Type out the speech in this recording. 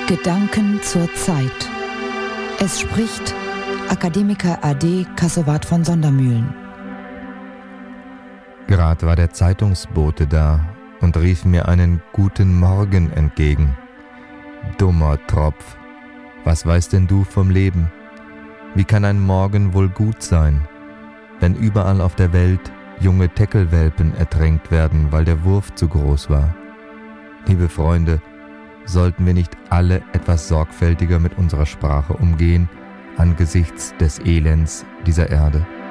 Gedanken zur Zeit. Es spricht Akademiker AD Kassowat von Sondermühlen. Grad war der Zeitungsbote da und rief mir einen guten Morgen entgegen. Dummer Tropf, was weißt denn du vom Leben? Wie kann ein Morgen wohl gut sein, wenn überall auf der Welt junge Teckelwelpen ertränkt werden, weil der Wurf zu groß war? Liebe Freunde, sollten wir nicht alle etwas sorgfältiger mit unserer Sprache umgehen angesichts des Elends dieser Erde?